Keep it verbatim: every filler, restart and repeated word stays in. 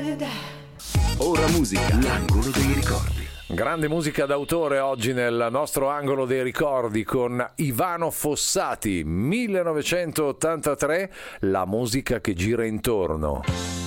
Ora musica, l'angolo dei ricordi. Grande musica d'autore oggi nel nostro angolo dei ricordi con Ivano Fossati, millenovecentottantatré, La musica che gira intorno.